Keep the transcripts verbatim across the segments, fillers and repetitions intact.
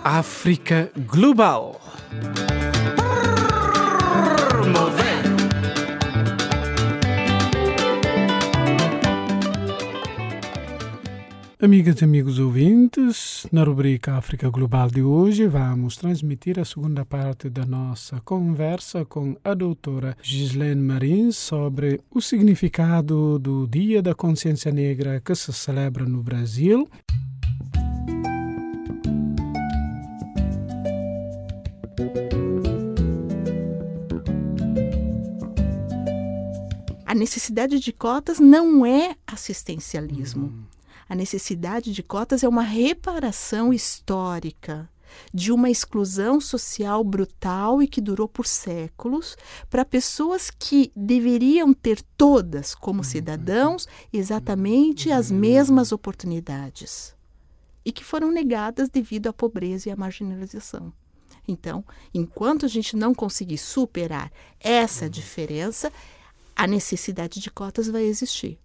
África Global. Amigas e amigos ouvintes, na rubrica África Global de hoje vamos transmitir a segunda parte da nossa conversa com a doutora Ghislaine Marins sobre o significado do Dia da Consciência Negra que se celebra no Brasil. A necessidade de cotas não é assistencialismo. Uhum. A necessidade de cotas é uma reparação histórica de uma exclusão social brutal e que durou por séculos para pessoas que deveriam ter todas, como cidadãos, exatamente as mesmas oportunidades e que foram negadas devido à pobreza e à marginalização. Então, enquanto a gente não conseguir superar essa diferença, a necessidade de cotas vai existir.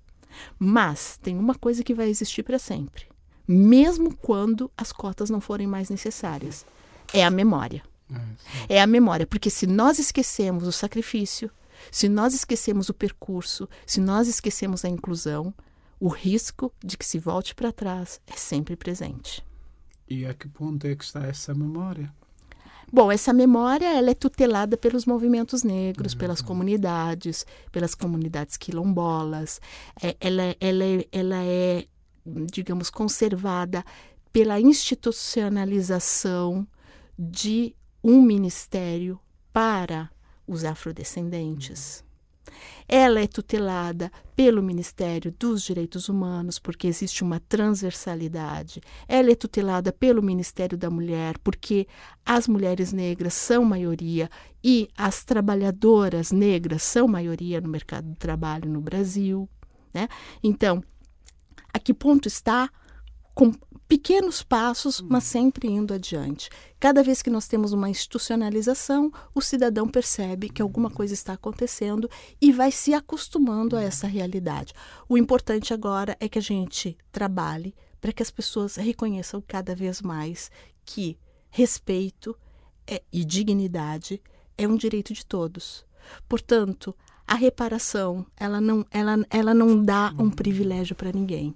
Mas tem uma coisa que vai existir para sempre, mesmo quando as cotas não forem mais necessárias. É a memória. É a memória, porque se nós esquecemos o sacrifício, se nós esquecemos o percurso, se nós esquecemos a inclusão, o risco de que se volte para trás é sempre presente. E a que ponto é que está essa memória? Bom, essa memória ela é tutelada pelos movimentos negros, uhum. pelas comunidades, pelas comunidades quilombolas. É, ela, ela, é, ela é, digamos, conservada pela institucionalização de um ministério para os afrodescendentes. Uhum. Ela é tutelada pelo Ministério dos Direitos Humanos, porque existe uma transversalidade. Ela é tutelada pelo Ministério da Mulher, porque as mulheres negras são maioria e as trabalhadoras negras são maioria no mercado do trabalho no Brasil, né? Então, a que ponto está? Com pequenos passos, mas sempre indo adiante. Cada vez que nós temos uma institucionalização, o cidadão percebe que alguma coisa está acontecendo e vai se acostumando a essa realidade. O importante agora é que a gente trabalhe para que as pessoas reconheçam cada vez mais que respeito é, e dignidade é um direito de todos. Portanto, a reparação, ela não, ela, ela não dá um privilégio para ninguém.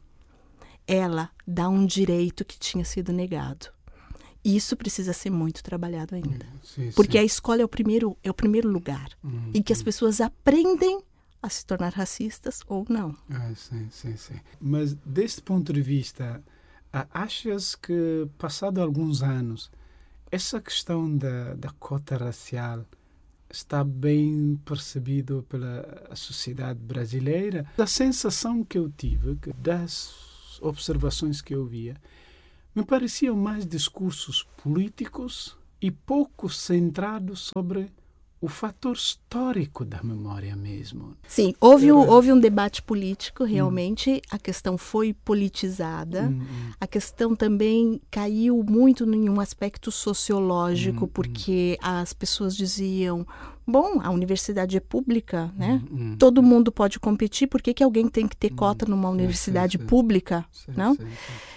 Ela dá um direito que tinha sido negado. Isso precisa ser muito trabalhado ainda. Sim, porque sim. a escola é o primeiro, é o primeiro lugar hum, em que hum. as pessoas aprendem a se tornar racistas ou não. Ah, sim, sim, sim. Mas, deste ponto de vista, achas que, passado alguns anos, essa questão da, da cota racial está bem percebido pela sociedade brasileira? A sensação que eu tive que das observações que eu via, me pareciam mais discursos políticos e pouco centrados sobre o fator histórico da memória mesmo. Sim, houve, Era... um, houve um debate político, realmente, hum. a questão foi politizada, hum, hum. a questão também caiu muito em um aspecto sociológico, hum, porque hum. as pessoas diziam, bom, a universidade é pública, né? Hum, hum. Todo mundo pode competir, por que, que alguém tem que ter cota numa hum, universidade sim, sim, pública? Sim, não? Sim, sim.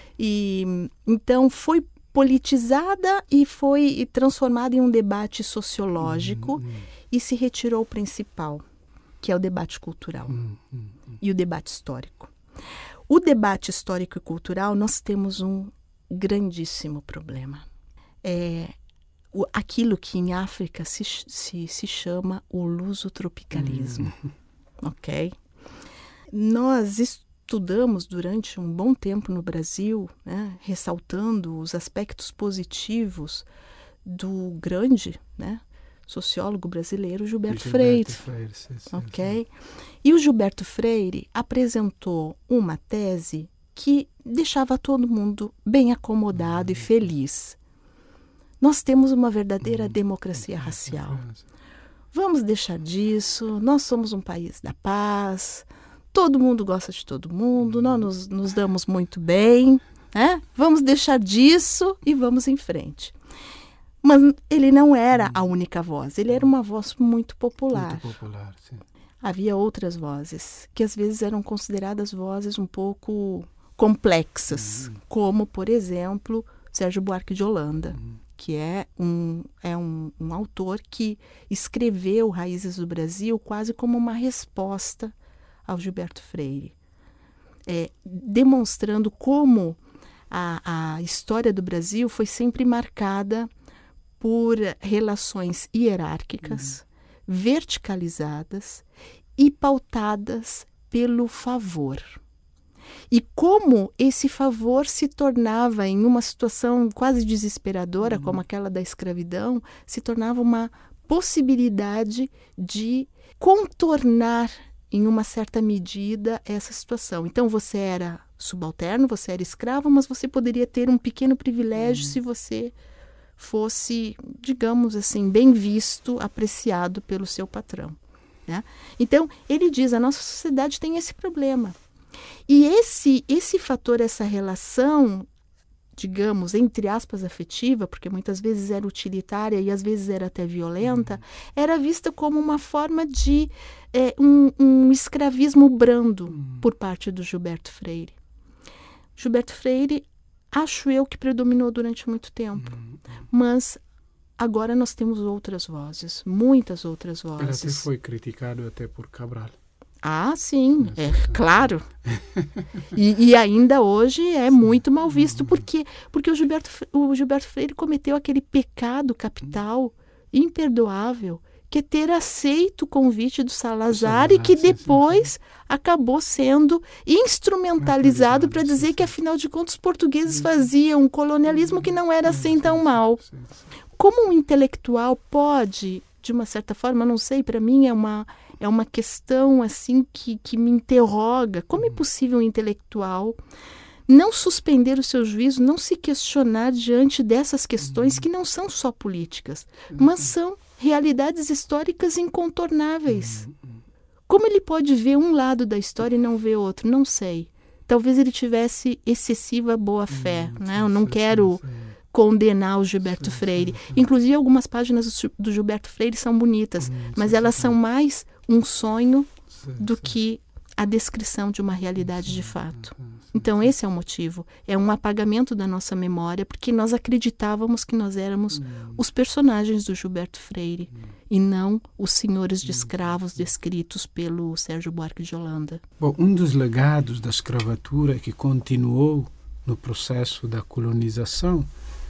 E, então, foi politizada e foi transformada em um debate sociológico hum, hum. e se retirou o principal, que é o debate cultural hum, hum, hum. e o debate histórico. O debate histórico e cultural, nós temos um grandíssimo problema. É o, aquilo que em África se, se, se chama o lusotropicalismo. Hum. Ok? Nós estudamos Estudamos durante um bom tempo no Brasil, né, ressaltando os aspectos positivos do grande, né, sociólogo brasileiro Gilberto, Gilberto Freire. Freire sim, sim, okay? Sim. E o Gilberto Freire apresentou uma tese que deixava todo mundo bem acomodado hum. e feliz. Nós temos uma verdadeira hum. democracia racial. Vamos deixar disso, nós somos um país da paz. Todo mundo gosta de todo mundo, nós nos, nos damos muito bem, né? Vamos deixar disso e vamos em frente. Mas ele não era a única voz, ele era uma voz muito popular. Muito popular, sim. Havia outras vozes, que às vezes eram consideradas vozes um pouco complexas, hum. como, por exemplo, Sérgio Buarque de Holanda, uhum. que é, um, é um, um autor que escreveu Raízes do Brasil quase como uma resposta ao Gilberto Freire, é, demonstrando como a, a história do Brasil foi sempre marcada por relações hierárquicas, uhum. verticalizadas e pautadas pelo favor. E como esse favor se tornava, em uma situação quase desesperadora, uhum. como aquela da escravidão, se tornava uma possibilidade de contornar, em uma certa medida, essa situação. Então, você era subalterno, você era escravo, mas você poderia ter um pequeno privilégio uhum. se você fosse, digamos assim, bem visto, apreciado pelo seu patrão. Né? Então, ele diz, a nossa sociedade tem esse problema. E esse, esse fator, essa relação, digamos, entre aspas, afetiva, porque muitas vezes era utilitária e às vezes era até violenta, uhum. era vista como uma forma de é, um, um escravismo brando uhum. por parte do Gilberto Freire. Gilberto Freire, acho eu que predominou durante muito tempo, uhum. mas agora nós temos outras vozes, muitas outras vozes. Ele até foi criticado até por Cabral. Ah, sim, é claro. E, e ainda hoje é muito mal visto, porque, porque o, Gilberto, o Gilberto Freire cometeu aquele pecado capital imperdoável, que é ter aceito o convite do Salazar e que depois acabou sendo instrumentalizado para dizer que, afinal de contas, os portugueses faziam um colonialismo que não era assim tão mal. Como um intelectual pode, de uma certa forma, não sei, para mim é uma... É uma questão assim que, que me interroga. Como é possível um intelectual não suspender o seu juízo, não se questionar diante dessas questões que não são só políticas, mas são realidades históricas incontornáveis? Como ele pode ver um lado da história e não ver outro? Não sei. Talvez ele tivesse excessiva boa-fé. Né? Eu não quero condenar o Gilberto Freire. Inclusive, algumas páginas do Gilberto Freire são bonitas, mas elas são mais um sonho do que a descrição de uma realidade de fato. Então, esse é o motivo. É um apagamento da nossa memória, porque nós acreditávamos que nós éramos os personagens do Gilberto Freire e não os senhores de escravos descritos pelo Sérgio Buarque de Holanda. Bom, um dos legados da escravatura que continuou no processo da colonização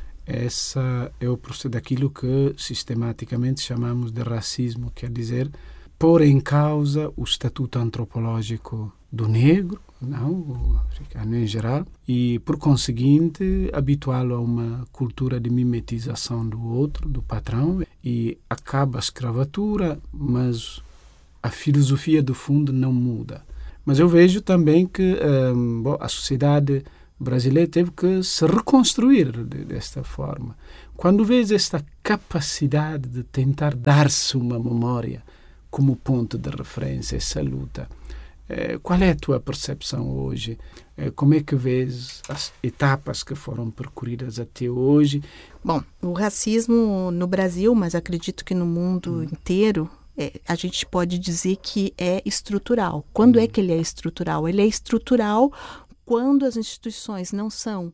essa é o processo daquilo que sistematicamente chamamos de racismo, quer dizer, pôr em causa o estatuto antropológico do negro, não, o africano em geral, e, por conseguinte, habituá-lo a uma cultura de mimetização do outro, do patrão, e acaba a escravatura, mas a filosofia do fundo não muda. Mas eu vejo também que um, bom, a sociedade brasileira teve que se reconstruir desta forma. Quando vês esta capacidade de tentar dar-se uma memória como ponto de referência, essa luta, eh, qual é a tua percepção hoje? Eh, como é que vês as etapas que foram percorridas até hoje? Bom, o racismo no Brasil, mas acredito que no mundo hum. inteiro, é, a gente pode dizer que é estrutural. Quando hum. é que ele é estrutural? Ele é estrutural quando as instituições não são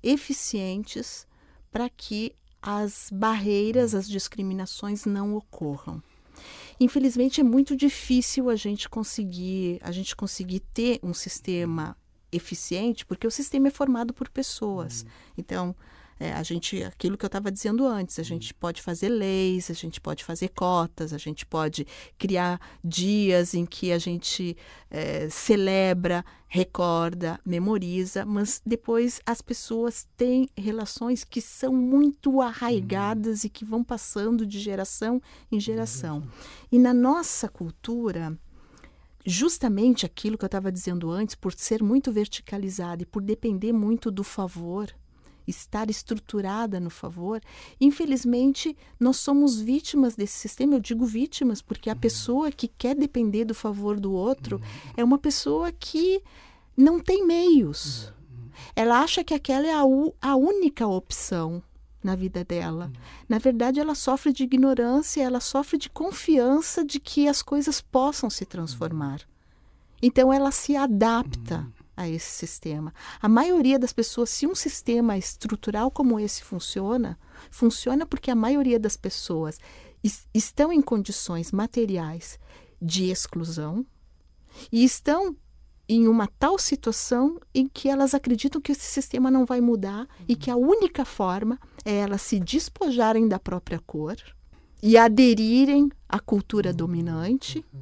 eficientes para que as barreiras, as discriminações não ocorram. Infelizmente, é muito difícil a gente conseguir, a gente conseguir ter um sistema eficiente, porque o sistema é formado por pessoas. Então, é, a gente, aquilo que eu estava dizendo antes, a gente pode fazer leis, a gente pode fazer cotas, a gente pode criar dias em que a gente é, celebra, recorda, memoriza, mas depois as pessoas têm relações que são muito arraigadas e que vão passando de geração em geração. E na nossa cultura, justamente aquilo que eu estava dizendo antes, por ser muito verticalizada e por depender muito do favor, estar estruturada no favor, infelizmente nós somos vítimas desse sistema. Eu digo vítimas porque a pessoa que quer depender do favor do outro é uma pessoa que não tem meios. Ela acha que aquela é a, u, a única opção na vida dela. Na verdade, ela sofre de ignorância, ela sofre de confiança de que as coisas possam se transformar. Então, ela se adapta. a esse sistema. A maioria das pessoas, se um sistema estrutural como esse funciona, funciona porque a maioria das pessoas es- estão em condições materiais de exclusão e estão em uma tal situação em que elas acreditam que esse sistema não vai mudar uhum. e que a única forma é elas se despojarem da própria cor e aderirem à cultura uhum. dominante uhum.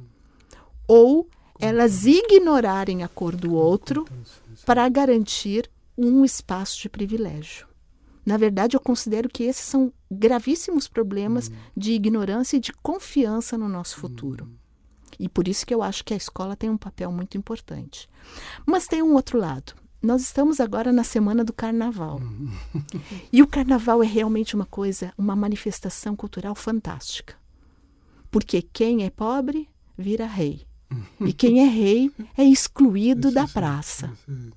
ou elas ignorarem a cor do outro para garantir um espaço de privilégio. Na verdade, eu considero que esses são gravíssimos problemas uhum. de ignorância e de confiança no nosso futuro. Uhum. E por isso que eu acho que a escola tem um papel muito importante. Mas tem um outro lado. Nós estamos agora na semana do carnaval. Uhum. E o carnaval é realmente uma coisa, uma manifestação cultural fantástica. Porque quem é pobre vira rei. E quem é rei é excluído da praça.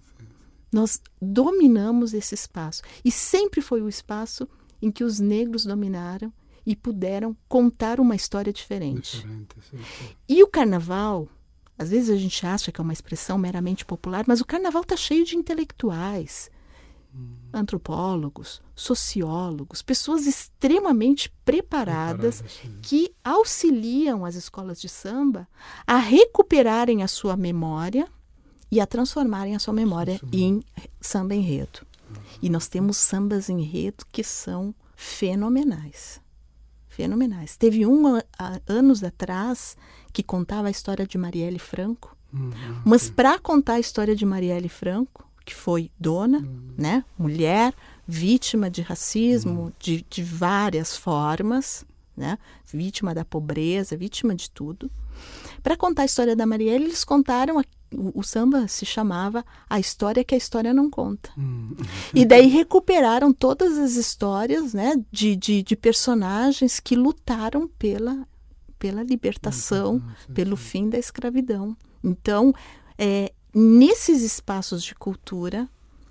Nós dominamos esse espaço. E sempre foi o espaço em que os negros dominaram e puderam contar uma história diferente. Diferente sim, sim. E o carnaval, às vezes a gente acha que é uma expressão meramente popular, mas o carnaval está cheio de intelectuais, hum. antropólogos, sociólogos, pessoas extremamente preparadas, preparadas que auxiliam as escolas de samba a recuperarem a sua memória e a transformarem a sua memória sim, sim. em samba enredo. Hum. E nós temos sambas enredo que são fenomenais. Fenomenais. Teve um a, a, anos atrás que contava a história de Marielle Franco, uhum, mas para contar a história de Marielle Franco, que foi dona, uhum. né, mulher, vítima de racismo uhum. de, de várias formas, né, vítima da pobreza, vítima de tudo. Para contar a história da Marielle, eles contaram, a, o, o samba se chamava A História que a História Não Conta. Hum. E daí recuperaram todas as histórias, né, de, de, de personagens que lutaram pela, pela libertação, hum, sim, pelo sim. fim da escravidão. Então, é, nesses espaços de cultura,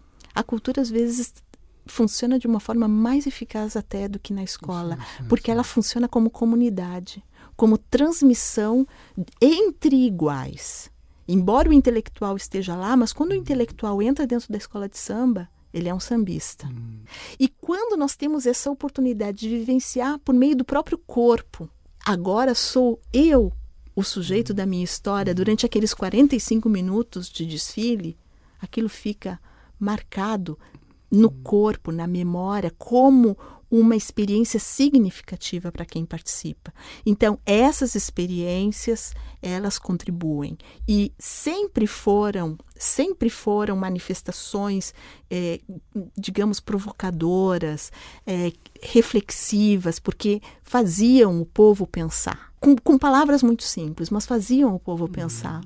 a cultura às vezes funciona de uma forma mais eficaz até do que na escola, sim, sim, porque sim. ela funciona como comunidade, como transmissão entre iguais. Embora o intelectual esteja lá, mas quando o intelectual entra dentro da escola de samba, ele é um sambista. Hum. E quando nós temos essa oportunidade de vivenciar por meio do próprio corpo, agora sou eu o sujeito hum. da minha história, durante aqueles quarenta e cinco minutos de desfile, aquilo fica marcado no corpo, na memória, como uma experiência significativa para quem participa. Então, essas experiências, elas contribuem. E sempre foram, sempre foram manifestações, é, digamos, provocadoras, é, reflexivas, porque faziam o povo pensar. Com, com palavras muito simples, mas faziam o povo pensar.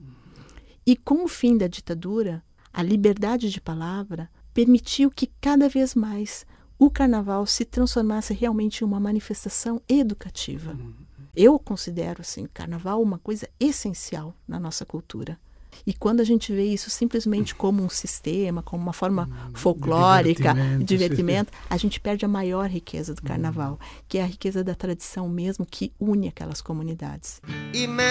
E com o fim da ditadura, a liberdade de palavra permitiu que cada vez mais o carnaval se transformasse realmente em uma manifestação educativa. Uhum. Eu considero assim, o carnaval uma coisa essencial na nossa cultura. E quando a gente vê isso simplesmente como um sistema, como uma forma uhum. folclórica, divertimento, divertimento a gente perde a maior riqueza do carnaval, uhum. que é a riqueza da tradição mesmo, que une aquelas comunidades.